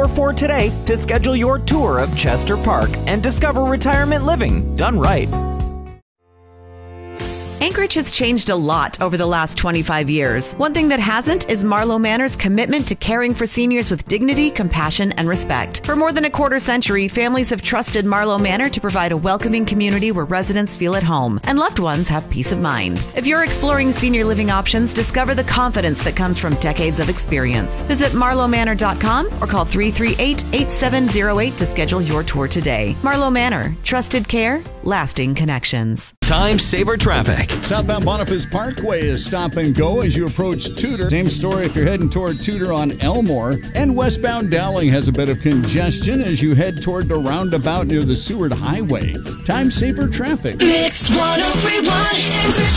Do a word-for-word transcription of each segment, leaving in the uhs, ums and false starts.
four four today to schedule your tour of Chester Park and discover retirement living done right. Anchorage has changed a lot over the last twenty-five years. One thing that hasn't is Marlowe Manor's commitment to caring for seniors with dignity, compassion, and respect. For more than a quarter century, families have trusted Marlowe Manor to provide a welcoming community where residents feel at home and loved ones have peace of mind. If you're exploring senior living options, discover the confidence that comes from decades of experience. Visit marlowe manor dot com or call three three eight, eight seven zero eight to schedule your tour today. Marlowe Manor. Trusted care, lasting connections. Time saver traffic. Southbound Boniface Parkway is stop and go as you approach Tudor. Same story if you're heading toward Tudor on Elmore. And westbound Dowling has a bit of congestion as you head toward the roundabout near the Seward Highway. Time saver traffic. Mix one oh three point one Anchorage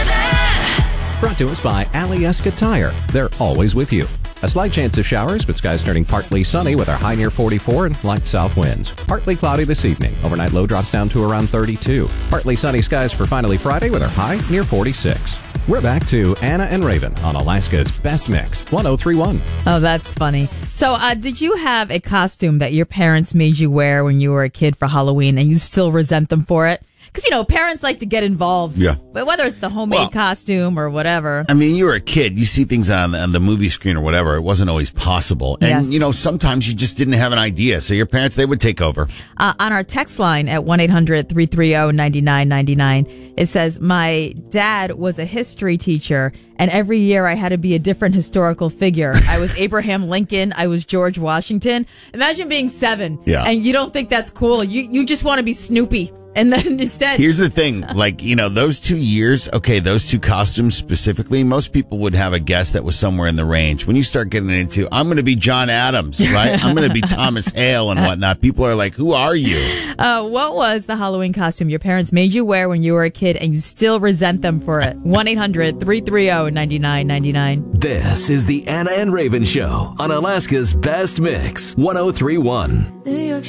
weather. Brought to us by Alyeska Tire. They're always with you. A slight chance of showers, but skies turning partly sunny with our high near forty-four and light south winds. Partly cloudy this evening. Overnight low drops down to around thirty-two. Partly sunny skies for finally Friday with our high near forty-six. We're back to Anna and Raven on Alaska's Best Mix, one oh three point one. Oh, that's funny. So, uh, did you have a costume that your parents made you wear when you were a kid for Halloween and you still resent them for it? Because, you know, parents like to get involved. Yeah. But whether it's the homemade well, costume or whatever. I mean, you were a kid. You see things on the, on the movie screen or whatever. It wasn't always possible. And, Yes. you know, sometimes you just didn't have an idea. So your parents, they would take over. Uh, on our text line at one eight hundred, three three zero, nine nine nine nine, it says, my dad was a history teacher, and every year I had to be a different historical figure. I was Abraham Lincoln. I was George Washington. Imagine being seven. Yeah. And you don't think that's cool. You, you just want to be Snoopy. And then instead... Here's the thing, like, you know, those two years, okay, those two costumes specifically, most people would have a guess that was somewhere in the range. When you start getting into, I'm going to be John Adams, right? I'm going to be Thomas Hale and whatnot. People are like, who are you? Uh, what was the Halloween costume your parents made you wear when you were a kid and you still resent them for it? one eight hundred, three three zero, nine nine nine nine. This is the Anna and Raven Show on Alaska's Best Mix, one oh three point one.